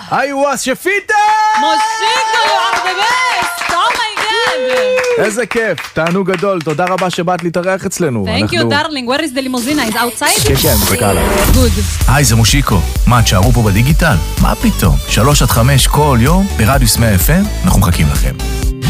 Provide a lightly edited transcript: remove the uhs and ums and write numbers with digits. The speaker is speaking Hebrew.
איווה, שפיטה! מושיקו, you are the best! Oh my god! איזה כיף, תענוג גדול, תודה רבה שבאת להתארח אצלנו. Thank you darling, where is the limousine? Is outside? כן, כן, מחכה לה. Good. היי, זה מושיקו. מה, תשארו פה בדיגיטל? מה פתאום? 3 עד 5 כל יום ברדיוס 100 FM, אנחנו מחכים לכם.